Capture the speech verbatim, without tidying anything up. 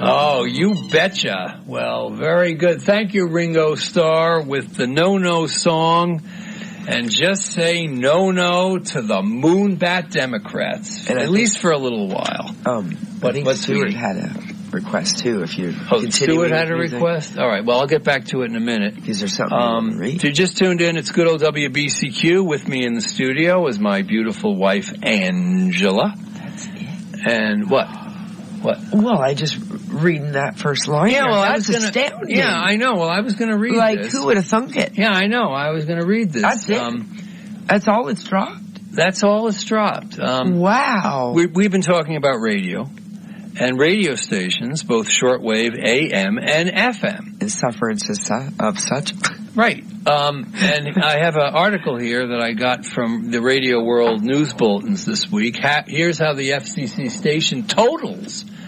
Oh, you betcha. Well, very good. Thank you, Ringo Starr, with the No-No song. And just say no-no to the Moonbat Democrats, and at think, least for a little while. Um, but, I think but Stuart we, had a request, too, if you Oh, Stuart had a request? All right, well, I'll get back to it in a minute. Is there something um, you want to read? If you just tuned in, it's good old W B C Q. With me in the studio is my beautiful wife, Angela. That's it. And what? What? Well, I just reading that first line. Yeah, well, that I was, was gonna, astounding. Yeah, I know. Well, I was going to read like, this. Like, who would have thunk it? Yeah, I know. I was going to read this. That's it. Um, That's all it's dropped? That's all it's dropped. Um, wow. We, we've been talking about radio. And radio stations, both shortwave, A M, and F M. And sufferance of such. Right. Um, and I have an article here that I got from the Radio World news bulletins this week. Ha- here's how the F C C station totals